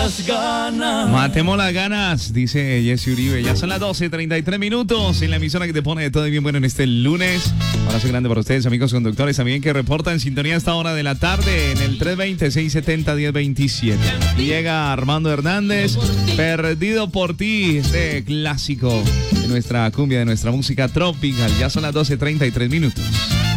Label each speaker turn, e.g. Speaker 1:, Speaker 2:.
Speaker 1: las ganas.
Speaker 2: Matemos las ganas, dice Jesse Uribe. Ya son las 12:33 minutos en la emisora que te pone de todo y bien bueno en este lunes. Abrazo grande para ustedes, amigos conductores, también que reportan en sintonía a esta hora de la tarde en el 320-670-1027. Llega Armando Hernández, Perdido por ti, este clásico de nuestra cumbia, de nuestra música tropical. Ya son las 12:33 minutos.